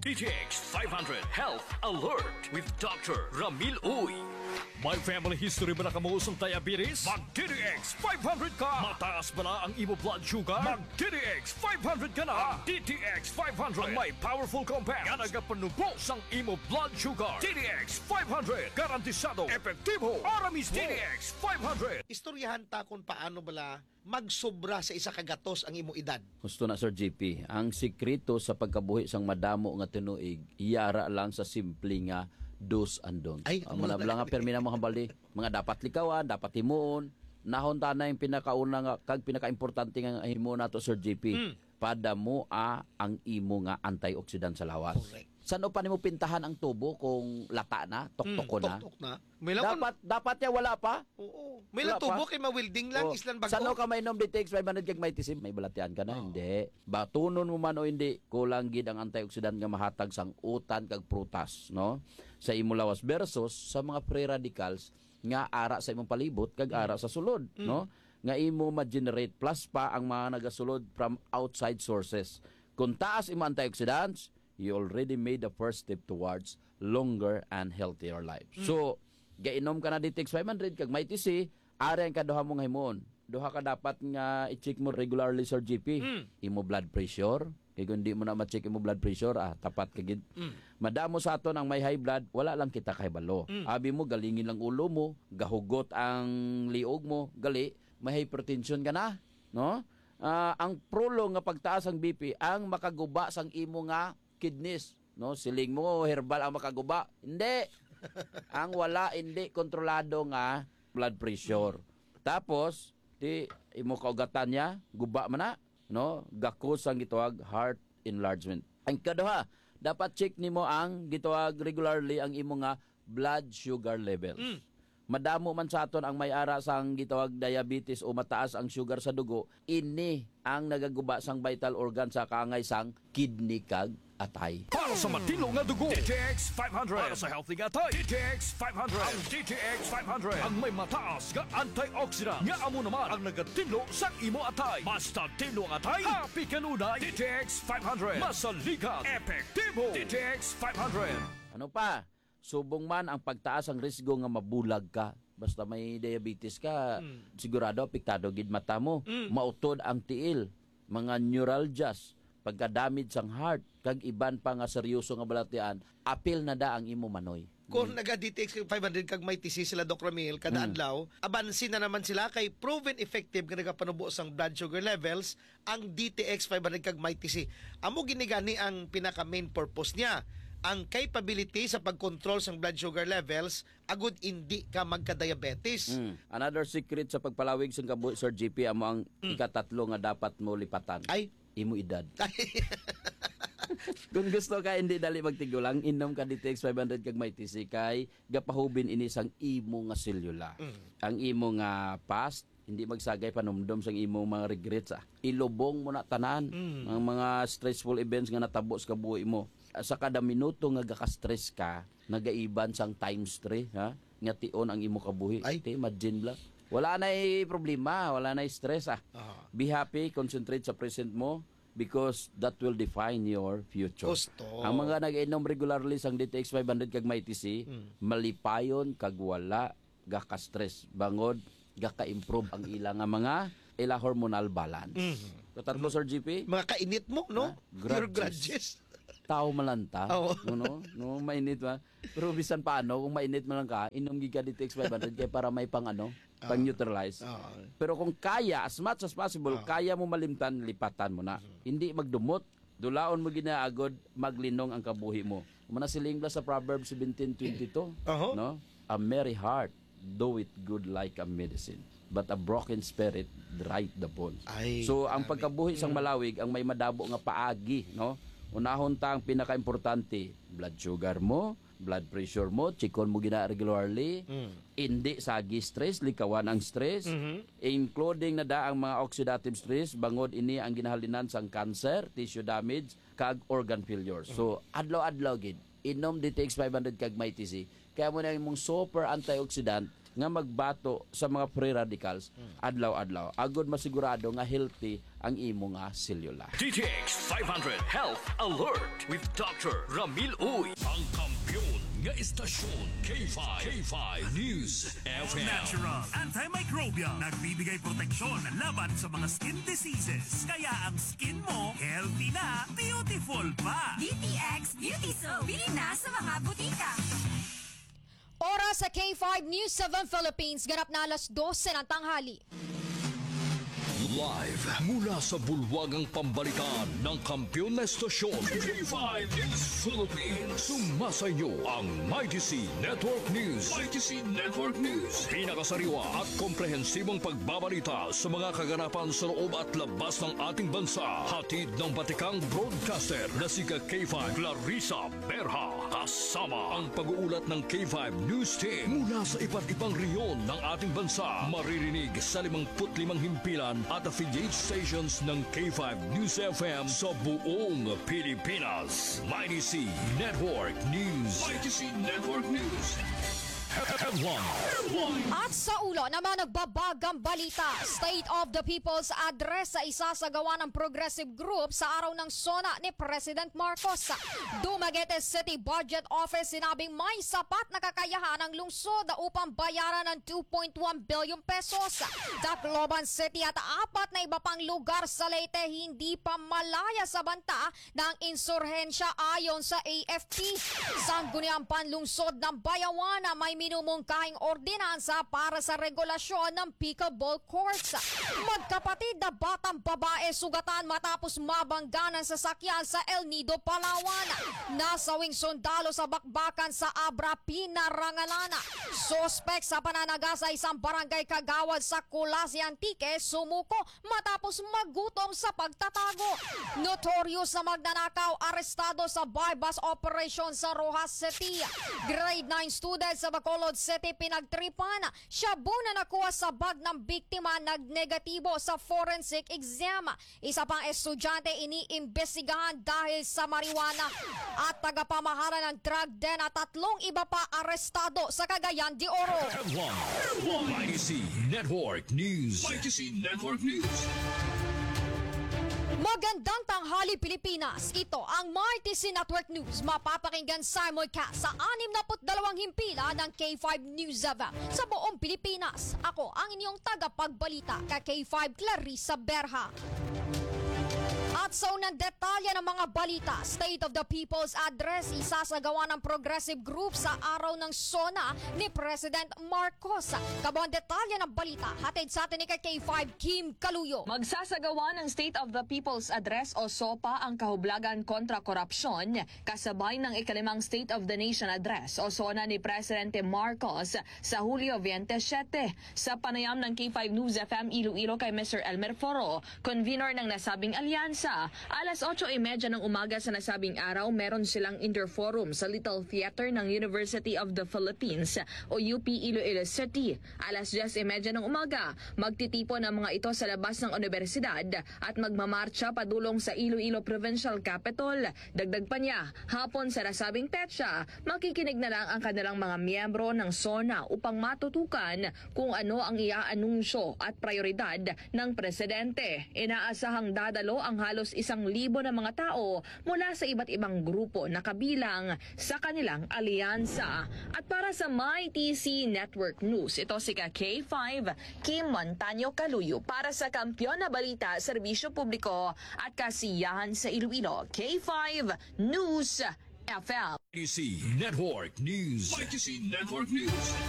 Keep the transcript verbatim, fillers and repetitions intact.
D T X five hundred Health Alert with Doctor Ramil Uy. May family history ba na kamuusong diabetes? Mag-D T X five hundred ka! Mataas ba na ang imo blood sugar? Mag-D T X five hundred ka na! D T X five hundred ang may powerful compounds nga nagapanubos ang imo blood sugar. D T X five hundred garantisado, epektibo, para mismo. D T X five hundred. Istoryahan ta kung paano bala magsobra sa isa kagatos ang imo edad. Gusto na Sir J P, ang sikreto sa pagkabuhi sang madamo nga tinuig, iyara lang sa simple nga dos and don'ts. Ay, ang manabla nga permina mo hambali, mga dapat likawan, dapat himuon, nahon ta na yung pinakauna nga kag pinakaimportante nga himuon nato Sir J P. Mm. Pada mo a ang imo nga antioxidant sa lawas. Correct. Saan pa nimo pintahan ang tubo kung lata na, toktok mm, na? Toktok na. May laman, dapat dapat ya wala pa. Oo. May tubo kay mawilding lang, oh. islan bago. Saan ka mainom D T X five hundred kag may tisim, may balatian ka na, oh. Hindi. Batunon mo man o hindi, kulang gid ang antioxidant nga mahatag sang utan kag prutas, no? Sa imo lawas versus sa mga free radicals nga ara sa imong palibot kag ara sa sulod, mm. no? Nga imo ma-generate plus pa ang mga nagasulod from outside sources. Kung taas imo antioxidants, you already made the first step towards longer and healthier life. Mm. So, gainom ka na D T X five hundred kag may T C, ari ang kaduha mong himon. Duha ka dapat nga i-check mo regularly Sir G P. Mm. Imo blood pressure. Kaya kung di mo na ma-check imo blood pressure, ah, tapat ka gid. Mm. Madamo sa aton ang may high blood, wala lang kita kahibalo. Mm. Abi mo, galingin lang ulo mo, gahugot ang liog mo, gali, may hypertension ka na, no? Uh, ang prolo nga pagtaas ang B P, ang makaguba sang imo nga kidneys, no? Siling mo herbal ang makaguba. Hindi. Ang wala hindi kontrolado nga blood pressure. Tapos di imo kaugatan niya, guba man na, no? Gakos ang gitawag heart enlargement. Ang kaduha, dapat check nimo ang gitawag regularly ang imo nga blood sugar levels. Mm. Madamo man sa aton ang may ara sang gitawag diabetes o mataas ang sugar sa dugo, ini ang nagaguba sang vital organ sa kaangay sang kidney kag atay. Para sa matino nga dugo, D T X five hundred. Para sa healthy nga atay, D T X five hundred. Ang D T X five hundred ang may mataas nga antioxidant nga amo naman ang nagatino sa imo atay. Basta tino ang atay, happy kanunay. D T X five hundred. Masaligan, epektibo. D T X five hundred. Ano pa? Subong man ang pagtaas ang risgo nga mabulag ka. Basta may diabetes ka, mm. sigurado apektado gid mata mo. Mm. Mautod ang tiil, mga neuralgias, pagka-damage sang heart, kag iban pa nga seryoso nga balatian, apil na da ang imo manoy. Kung mm. naga-D T X five hundred kag may T C sila Doc Ramil kada mm. adlaw, abansin na naman sila kay proven effective nga nagapanubo sang blood sugar levels ang D T X five hundred kag may T C. Amo ginigani ang pinaka main purpose niya. Ang capability sa pag-control sa blood sugar levels, agud hindi ka magka-diabetes. Mm. Another secret sa pagpalawig sa kabuhi, Sir G P, amo ang mm. ikatatlo nga dapat mo lipatan. Ay? Imo edad. Kung gusto ka hindi dali magtigulang, inom ka D T X five hundred kag may T C kay gapahubin ini sang imo nga selula. Mm. Ang imo nga past, hindi magsagay panumdom sang imo mga regrets. Ah. Ilubong mo na tanan mm. ang mga stressful events nga natabo sa kabuhi mo. Sa kada minuto nga gaka-stress ka, nagaiban sang times three, ha? Nga tion ang imo kabuhi. Ay, te, imagine lang. Wala na problema, wala na stress, ah. Uh-huh. Be happy, concentrate sa present mo because that will define your future. Gusto. Ang mga nag-inom regularly sang D T X five hundred kag may T C, mm. malipayon kag wala gaka-stress. Bangod, gaka-improve ang ilang nga mga ila hormonal balance. Mm. So, tatlo, Sir G P? Mga kainit mo, no? Grudges. Your grudges. Tao malanta, oh. no? No, mainit ba? Pero bisan paano kung mainit man lang ka, inom giga D T X five hundred kay para may pang ano, pang neutralize. Oh. Pero kung kaya as much as possible, oh. kaya mo malimtan, lipatan mo na. Mm-hmm. Hindi magdumot, dulaon mo ginaagod, maglinong ang kabuhi mo. Umana siling sa Proverbs seventeen twenty-two, uh-huh. no? A merry heart doeth good like a medicine, but a broken spirit drieth the bones. Ay, so ang pagkabuhi sang malawig ang may madabo nga paagi, no? Unahon ta ang pinaka-importante, blood sugar mo, blood pressure mo, chikon mo gina regularly, mm. hindi sagi stress, likawan ang stress, mm-hmm. including na da ang mga oxidative stress, bangod ini ang ginahalinan sang cancer, tissue damage, kag organ failure. Mm-hmm. So, adlaw-adlaw gid, inom D T X five hundred kag may T C, kaya mo na yung super antioxidant, nga magbato sa mga free radicals adlaw-adlaw. Agod masigurado nga healthy ang imo nga selula. D T X five hundred Health Alert with Doctor Ramil Uy. Ang kampiyon nga istasyon K five. K five News F M. Natural, antimicrobial, nagbibigay proteksyon laban sa mga skin diseases. Kaya ang skin mo, healthy na, beautiful pa. D T X Beauty Soap. Bili na sa mga butika. Oras sa K five News seven Philippines, ganap na alas dose ng tanghali. Live mula sa bulwagang pambalikan ng kampiyon na estasyon K five News Philippines. Sumasa inyo ang M Y T C Network News. M Y T C Network News. Pinakasariwa at komprehensibong pagbabalita sa mga kaganapan sa loob at labas ng ating bansa. Hatid ng batikang broadcaster na si K five Clarissa Berha. Kasama ang pag-uulat ng K five News Team mula sa iba't ibang reyon ng ating bansa. Maririnig sa limangput limang himpilan at affiliate stations ng K five News F M sa buong Pilipinas. M Y T C Network News. M Y T C Network News. Headline. At sa ulo naman nagbabagang balita, State of the People's Address sa isasagawa ng Progressive Group sa araw ng SONA ni President Marcos. Dumaguete City Budget Office sinabing may sapat na kakayahan ang lungsod upang bayaran ng two point one billion pesos. Tacloban City at apat na iba pang lugar sa Leyte hindi pa malaya sa banta ng insurhensya ayon sa A F P. Sangguniang panlungsod ng Bayawan na may minumungkahing ordinansa para sa regulasyon ng pickleball courts. Magkapatid na batang babae sugatan matapos mabangga ng sasakyan sa El Nido, Palawan. Nasawing sundalo sa bakbakan sa Abra, Pinarangalana. Sospek sa pananaga sa isang barangay kagawad sa Culasi Antique sumuko matapos magutom sa pagtatago. Notorious na magnanakaw arestado sa bypass operation sa Rojas City. Grade nine student sa Bacolod City pinagtripan. Shabu na nakuha sa bag ng biktima nagnegatibo sa forensic exam. Isa pang estudyante iniimbestigahan dahil sa marijuana. At tagapamahala ng drug den at tatlong iba pa arestado sa Cagayan de Oro. M Y T C Network News. M Y T C Network News. Magandang tanghali Pilipinas. Ito ang M Y T C Network News. Mapapakinggan simulcast sa anim na dalawang himpila ng K five News F M sa buong Pilipinas. Ako ang inyong tagapagbalita ka K five Clarissa Berha. At sa unang detalye ng mga balita, State of the People's Address isasagawa ng Progressive Group sa araw ng SONA ni President Marcos. Kabuang detalye ng balita, hatid sa atin ni K five Kim Kaluyo. Magsasagawa ng State of the People's Address o SOPA ang kahublagan kontra korupsyon kasabay ng ikalimang State of the Nation Address o SONA ni Presidente Marcos sa Hulyo twenty-seven. Sa panayam ng K five News F M Iloilo kay Mister Elmer Foro, convener ng nasabing alyansa, alas otso y media ng umaga sa nasabing araw, meron silang interforum sa Little Theater ng University of the Philippines o U P Iloilo City. alas diyes y media ng umaga, magtitipon ang mga ito sa labas ng universidad at magmamarcha padulong sa Iloilo Provincial Capital. Dagdag pa niya, hapon sa nasabing petsa, makikinig na lang ang kanilang mga miyembro ng SONA upang matutukan kung ano ang iaanunsyo at prioridad ng presidente. Inaasahang dadalo ang halos isang libo na mga tao mula sa iba't ibang grupo na kabilang sa kanilang alyansa. At para sa M Y T C Network News, ito si K five Kim Montaño Kaluyo para sa Kampiyon na Balita, Serbisyo Publiko at Kasiyahan sa Iloilo. K five News F M. M Y T C Network News. M Y T C Network News.